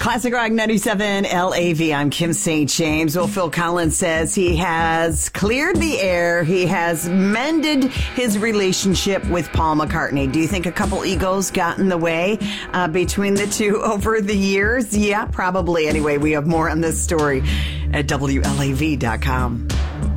Classic Rock 97 LAV. I'm Kim St. James. Well, Phil Collins says he has cleared the air. He has mended his relationship with Paul McCartney. Do you think a couple egos got in the way between the two over the years? Yeah, probably. Anyway, we have more on this story at WLAV.com.